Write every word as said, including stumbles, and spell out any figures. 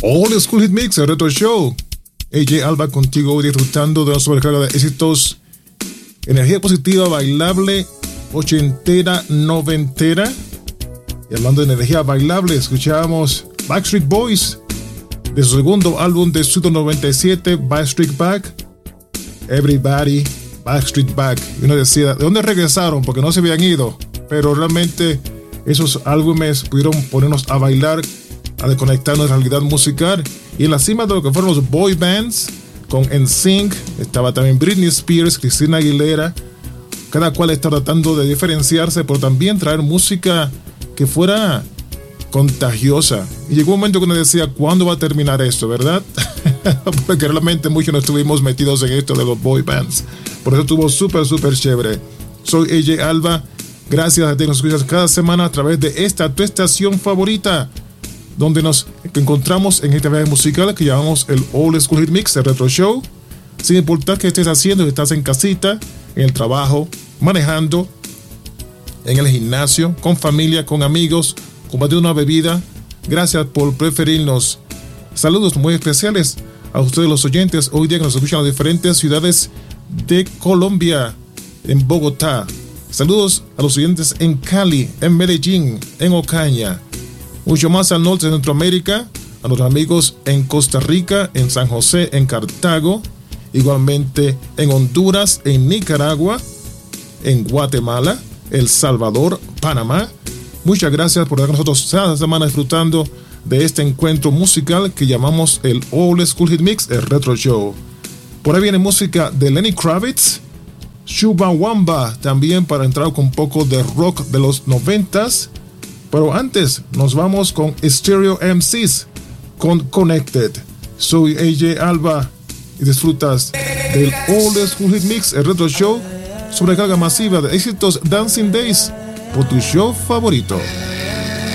Old School Hit Mix, el Retro Show. A J Alba contigo hoy disfrutando de una sobrecarga de éxitos, energía positiva, bailable, ochentera, noventera. Y hablando de energía bailable, escuchábamos Backstreet Boys de su segundo álbum de estudio noventa y siete, Backstreet Back. Everybody, Backstreet Back. Y uno decía, ¿de dónde regresaron? Porque no se habían ido. Pero realmente esos álbumes pudieron ponernos a bailar, a desconectarnos de la realidad musical. Y en la cima de lo que fueron los boy bands, con N Sync, estaba también Britney Spears, Christina Aguilera. Cada cual está tratando de diferenciarse, pero también traer música que fuera contagiosa. Y llegó un momento que uno decía, ¿cuándo va a terminar esto, verdad? Porque realmente muchos no estuvimos metidos en esto de los boy bands. Por eso estuvo súper, súper chévere. Soy A J Alba. Gracias a ti que nos escuchas cada semana a través de esta tu estación favorita, donde nos encontramos en este viaje musical que llamamos el Old School Hit Mix, el Retro Show. Sin importar qué estés haciendo, si estás en casita, en el trabajo, manejando, en el gimnasio, con familia, con amigos, compartiendo una bebida. Gracias por preferirnos. Saludos muy especiales a ustedes los oyentes hoy día que nos escuchan en las diferentes ciudades de Colombia, en Bogotá. Saludos a los oyentes en Cali, en Medellín, en Ocaña. Mucho más al norte de Centroamérica, a nuestros amigos en Costa Rica, en San José, en Cartago, igualmente en Honduras, en Nicaragua, en Guatemala, El Salvador, Panamá. Muchas gracias por estar con nosotros cada semana disfrutando de este encuentro musical que llamamos el Old School Hit Mix, el Retro Show. Por ahí viene música de Lenny Kravitz, Chumbawamba, también para entrar con un poco de rock de los noventas. Pero antes nos vamos con Stereo M Cs, con Connected. Soy A J Alba y disfrutas del Old School Hit Mix, el Retro Show, sobrecarga masiva de éxitos Dancing Days por tu show favorito.